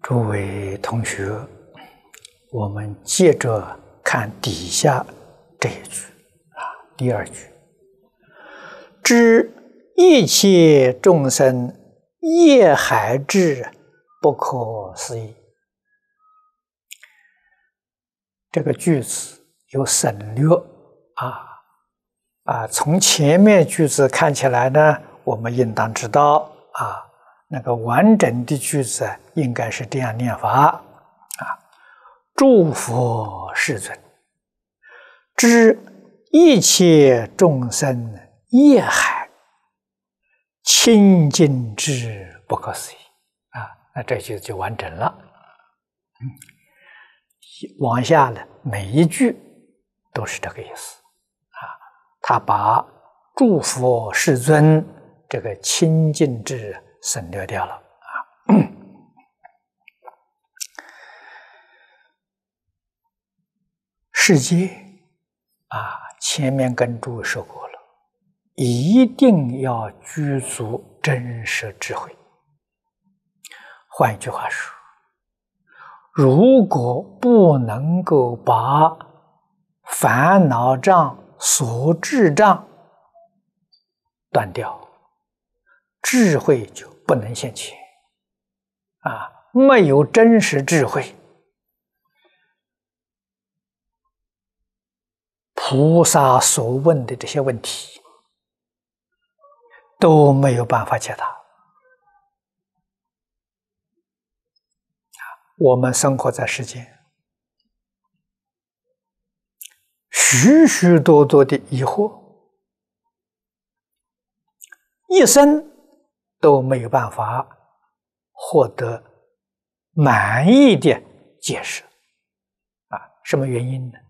诸位同学，我们接着看底下这一句第二句：知一切众生业海至，不可思议。这个句子有省略从前面句子看起来呢，我们应当知道那个完整的句子应该是这样念法诸佛世尊，知一切众生业海，清净之不可思议那这句就完整了。往下呢，每一句都是这个意思他把诸佛世尊这个清净智省略掉了世界前面跟诸位说过了，一定要具足真实智慧。换一句话说，如果不能够把烦恼障、所知障断掉，智慧就不能现前没有真实智慧，菩萨所问的这些问题都没有办法解答。我们生活在世间，许许多多的疑惑，一生都没有办法获得满意的解释什么原因呢？